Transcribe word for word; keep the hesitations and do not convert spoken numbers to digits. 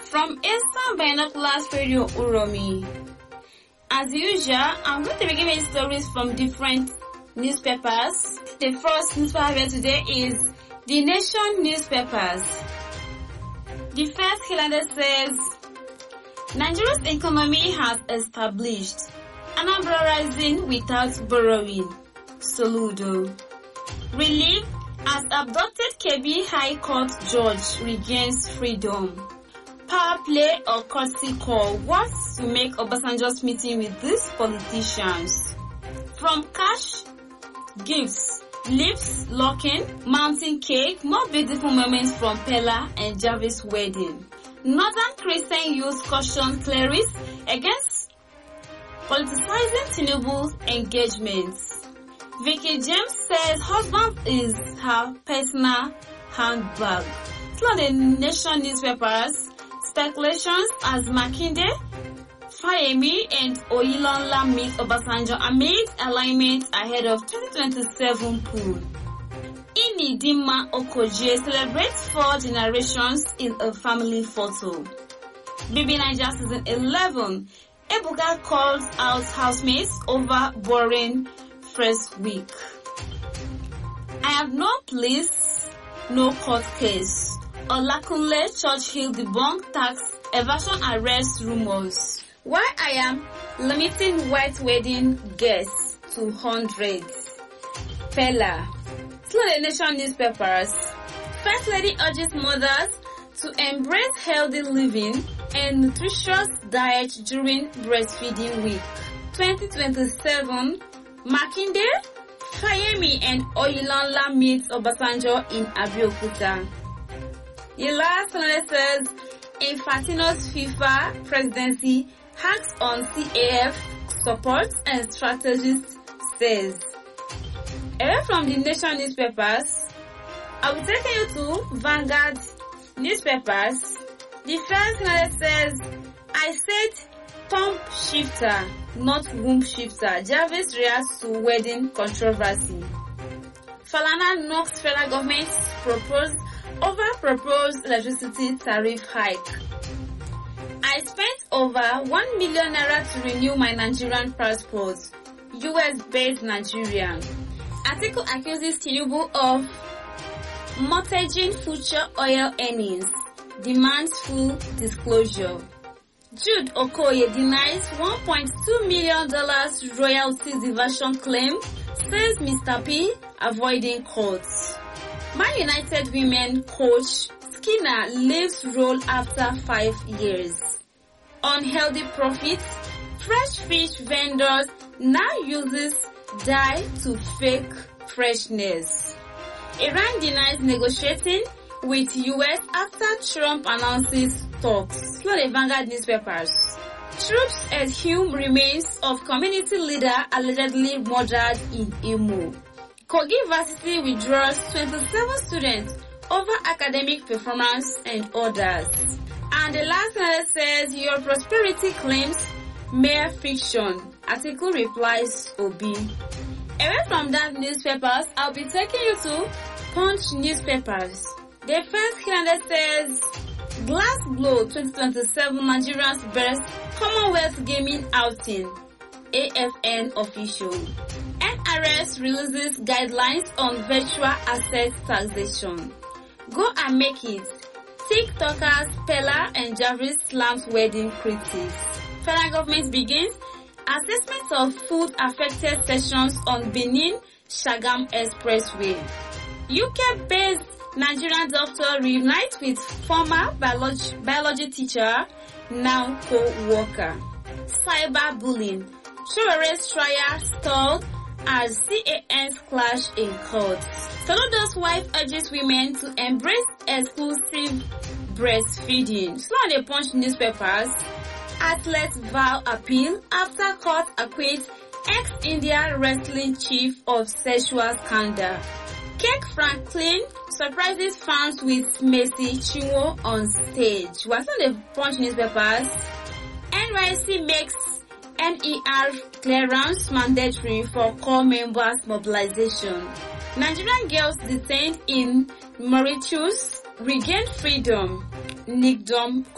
From Eastern Binoculars Radio Uromi. As usual, I'm going to be giving stories from different newspapers. The first newspaper today is The Nation newspapers. The first headline says, Nigeria's economy has established Anambra rising without borrowing. Soludo. Relief as abducted K B High Court judge regains freedom. Power play or courtesy call. What's to make Obasanjo's meeting with these politicians? From cash, gifts, lips locking, mountain cake, more beautiful moments from Pella and Jarvis' wedding. Northern Christian youth caution clerics against politicizing Tinubu's engagements. Vicky James says husband is her personal handbag. It's the Nation newspapers. Speculations as Makinde, Fayemi and Oyinlola meet Obasanjo amid alignment ahead of twenty twenty-seven poll. Inidima Okoje celebrates four generations in a family photo. B B Niger season eleven, Ebuka calls out housemates over boring first week. I have no place, no court case. Olakunle Churchill debunked tax evasion arrest rumors. Why I am limiting white wedding guests to hundreds. Pella. Slow the Nation newspapers. First Lady urges mothers to embrace healthy living and nutritious diet during breastfeeding week. twenty twenty-seven, Makinde, Fayemi and Oyinlola meet Obasanjo in Abeokuta. The last one says, Infantino's FIFA presidency hacks on C A F support and strategist says. Away from the Nation newspapers, I will take you to Vanguard newspapers. The first one says, I said pump shifter, not womb shifter. Jarvis reacts to wedding controversy. Falana knocks federal government's proposed over proposed electricity tariff hike. I spent over one million naira to renew my Nigerian passport. U S-based Nigerian. Article accuses Tinubu of mortgaging future oil earnings. Demands full disclosure. Jude Okoye denies one point two million dollars royalty diversion claim, says Mister P avoiding courts. Man United women coach Skinner leaves role after five years. Unhealthy profits, fresh fish vendors now uses dye to fake freshness. Iran denies negotiating with U S after Trump announces talks. Slow the Vanguard newspapers. Troops exhume remains of community leader allegedly murdered in Imo. Kogi University withdraws twenty-seven students over academic performance and others. And the last one says, your prosperity claims mere fiction. Article replies Obi. Away from that newspapers, I'll be taking you to Punch newspapers. The first headline says, Glass Blow twenty twenty-seven Nigerians best Commonwealth Gaming Outing. A F N official. N R S releases guidelines on virtual asset taxation. Go and make it. TikTokers Pella and Jarvis slams wedding critics. Federal government begins assessment of food affected sections on Benin Shagam Expressway. U K-based Nigerian doctor reunites with former biology, biology teacher, now co-worker. Cyberbullying. Showere's trial stalled as C A N's clash in court. Soludo's wife urges women to embrace exclusive breastfeeding. Slow on the Punch newspapers. Athletes vow appeal after court acquits ex-India wrestling chief of sexual scandal. Cake Franklin surprises fans with Messi Chinwo on stage. What's on the Punch newspapers? N Y C makes N E R clearance mandatory for core members mobilization. Nigerian girls detained in Mauritius regain freedom. Nickdom